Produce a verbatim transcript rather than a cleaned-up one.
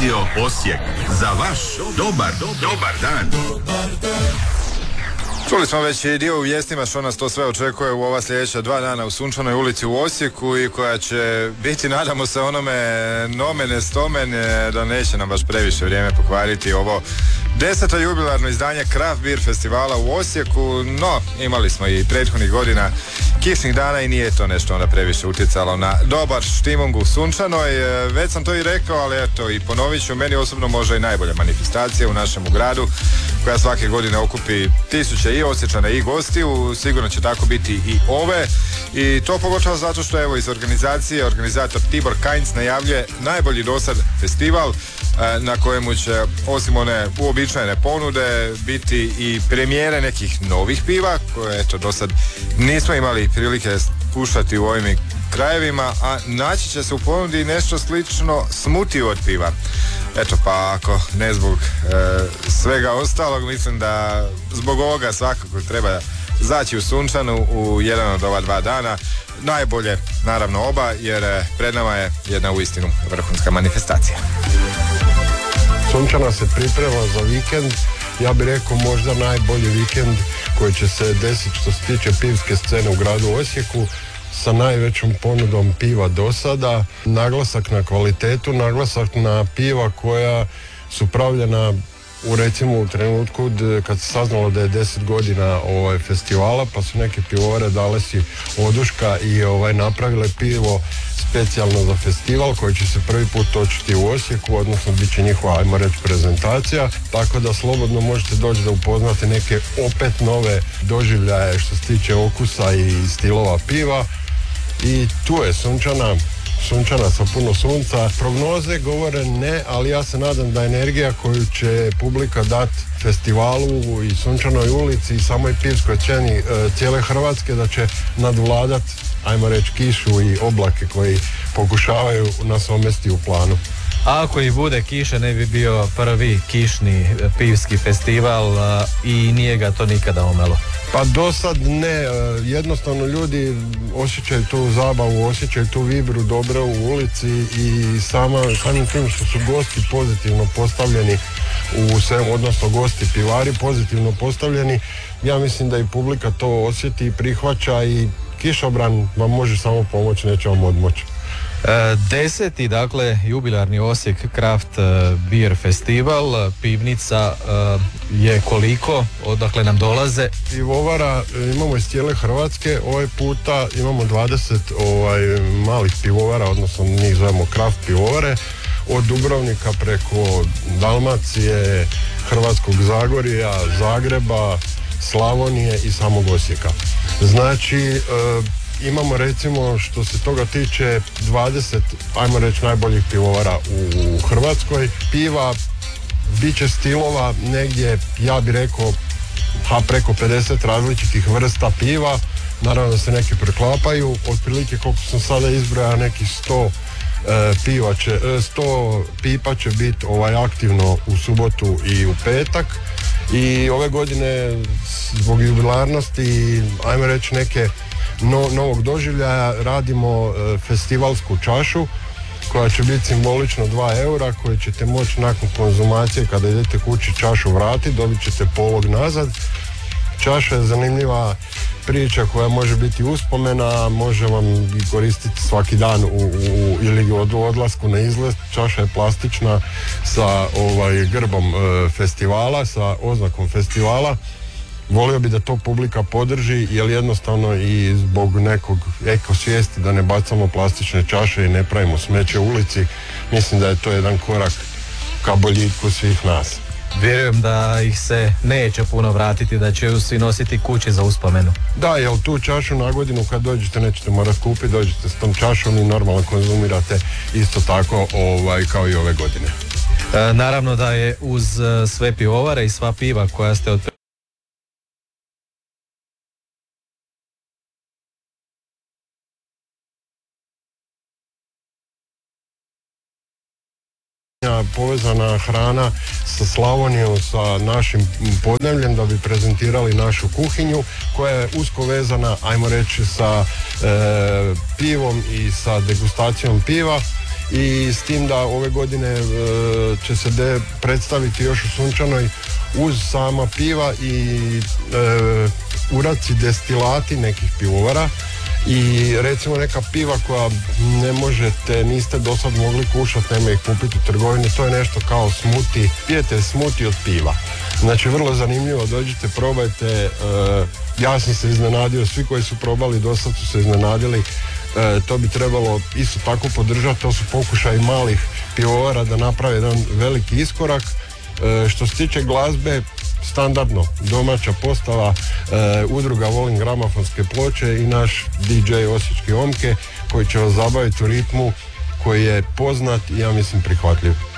Radio Osijek. Za vaš dobar, dobar dan. Čuli smo već i dio u vijestima što nas to sve očekuje u ova sljedeća dva dana u Sunčanoj ulici u Osijeku i koja će biti, nadamo se, onome nomene stomene, da neće nam baš previše vrijeme pokvariti ovo deseto jubilarno izdanje Craft Beer festivala u Osijeku. No, imali smo i prethodnih godina kišnih dana i nije to nešto onda previše utjecalo na dobar štimung u Sunčanoj. Već sam to i rekao, ali eto i ponovit ću, meni osobno možda i najbolja manifestacija u našemu gradu, koja svake godine okupi tisuće i Osječana i gostiju. Sigurno će tako biti i ove, i to pogotovo zato što evo iz organizacije organizator Tibor Kainz najavljuje najbolji dosad festival na kojemu će osim one uobičajene ponude biti i premijere nekih novih piva koje eto dosad nismo imali prilike kušati u ovim krajevima, a naći će se u ponudi nešto slično smutiju od piva. Eto, pa ako ne zbog e, svega ostalog, mislim da zbog ovoga svakako treba zaći u Sunčanu u jedan od ova dva dana. Najbolje, naravno, oba, jer pred nama je jedna uistinu vrhunska manifestacija. Sunčana se priprema za vikend, ja bih rekao možda najbolji vikend koji će se desiti što se tiče pivske scene u gradu Osijeku, sa najvećom ponudom piva do sada, naglasak na kvalitetu, naglasak na piva koja su pravljena u recimo u trenutku kad se saznalo da je deset godina ovaj festivala, pa su neke pivovare dale si oduška i ovaj napravile pivo specijalno za festival koji će se prvi put točiti u Osijeku, odnosno bit će njihova, ajmo reći, prezentacija, tako da slobodno možete doći da upoznate neke opet nove doživljaje što se tiče okusa i stilova piva. I tu je Sunčana, Sunčana sa puno sunca. Prognoze govore ne, ali ja se nadam da energija koju će publika dati festivalu i Sunčanoj ulici i samoj pivskoj sceni e, cijele Hrvatske, da će nadvladat, ajmo reći, kišu i oblake koji pokušavaju nas omesti u planu. A ako i bude kiša, ne bi bio prvi kišni pivski festival a, i nije ga to nikada omelo. Pa do sad ne, jednostavno ljudi osjećaju tu zabavu, osjećaju tu vibru dobro u ulici i sama, samim tim što su gosti pozitivno postavljeni u sve, odnosno gosti pivari pozitivno postavljeni, ja mislim da i publika to osjeti i prihvaća i kišobran vam može samo pomoći, neće vam odmoći. Deseti, dakle, jubilarni Osijek Craft Beer Festival, pivnica je koliko, odakle nam dolaze? Pivovara imamo iz cijele Hrvatske, ovaj puta imamo dvadeset ovaj, malih pivovara, odnosno njih zovemo Craft pivovare, od Dubrovnika preko Dalmacije, Hrvatskog Zagorja, Zagreba, Slavonije i samog Osijeka. Znači, e, imamo recimo što se toga tiče dvadeset, ajmo reći, najboljih pivovara u Hrvatskoj. Piva, bit će stilova negdje, ja bih rekao, ha, preko pedeset različitih vrsta piva. Naravno da se neki preklapaju, otprilike koliko sam sada izbrojao, nekih sto e, piva će, e, sto pipa će biti ovaj, aktivno u subotu i u petak. I ove godine zbog jubilarnosti, ajmo reći, neke No, novog doživljaja radimo e, festivalsku čašu koja će biti simbolično dva eura, koju ćete moći nakon konzumacije kada idete kući čašu vratiti, dobit ćete polog nazad. Čaša je zanimljiva priča koja može biti uspomena, može vam i koristiti svaki dan u, u, ili od odlasku na izlet. Čaša je plastična sa ovaj, grbom e, festivala, sa oznakom festivala. Volio bi da to publika podrži, jer jednostavno i zbog nekog ekosvijesti da ne bacamo plastične čaše i ne pravimo smeće u ulici, mislim da je to jedan korak ka boljitku svih nas. Vjerujem da ih se neće puno vratiti, da će ju svi nositi kući za uspomenu. Da, jer tu čašu na godinu kad dođete nećete morati kupiti, dođete s tom čašom i normalno konzumirate isto tako ovaj, kao i ove godine. E, naravno da je uz sve pivovare i sva piva koja ste od povezana hrana sa Slavonijom, sa našim podnebljem, da bi prezentirali našu kuhinju koja je usko vezana, ajmo reći, sa e, pivom i sa degustacijom piva. i s tim da ove godine e, će se de predstaviti još u Sunčanoj uz sama piva i e, uradci destilati nekih pivovara i recimo neka piva koja ne možete, niste do sad mogli kušati, nema ih kupiti u trgovini, to je nešto kao smuti, pijete smuti od piva. Znači vrlo zanimljivo, dođite, probajte, e, ja sam se iznenadio, svi koji su probali do sad su se iznenadili, e, to bi trebalo isto tako podržati, to su pokušaj malih pivovara da naprave jedan veliki iskorak. E, što se tiče glazbe, standardno, domaća postava, e, udruga Volim gramofonske ploče i naš D J Osječki Omke koji će vas zabaviti u ritmu koji je poznat i ja mislim prihvatljiv.